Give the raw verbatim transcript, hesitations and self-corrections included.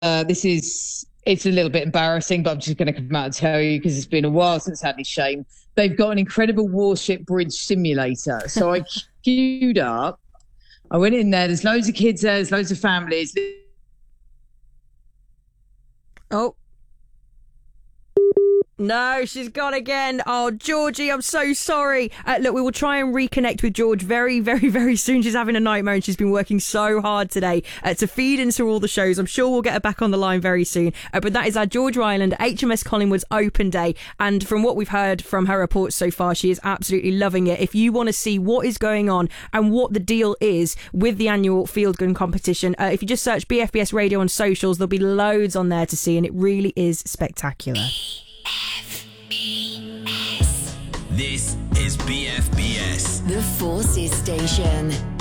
uh, this is, it's a little bit embarrassing, but I'm just going to come out and tell you because it's been a while since I had any shame. They've got an incredible warship bridge simulator. So I queued up. I went in there. There's loads of kids there. There's loads of families. Oh. No, she's gone again. Oh, Georgie, I'm so sorry. Uh, look, we will try and reconnect with George very, very, very soon. She's having a nightmare and she's been working so hard today uh, to feed into all the shows. I'm sure we'll get her back on the line very soon. Uh, but that is our George Ryland H M S Collingwood's Open Day. And from what we've heard from her reports so far, she is absolutely loving it. If you want to see what is going on and what the deal is with the annual field gun competition, uh, if you just search B F B S Radio on socials, there'll be loads on there to see, and it really is spectacular. F B S. This is B F B S, the Forces Station.